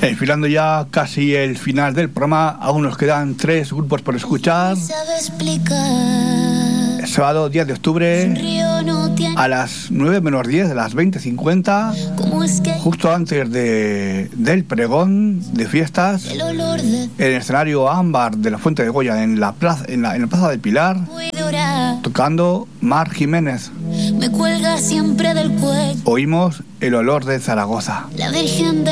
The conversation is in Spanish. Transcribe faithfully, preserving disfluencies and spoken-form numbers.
Enfilando ya casi el final del programa, aún nos quedan tres grupos por escuchar. El sábado diez de octubre a las nueve menos diez, de las veinte cincuenta, justo antes de, del pregón de fiestas, en el escenario ámbar de la Fuente de Goya, en la plaza, en la, en la plaza del Pilar, tocando Mar Jiménez. Me cuelga siempre del cuello. Oímos El olor de Zaragoza. La Virgen de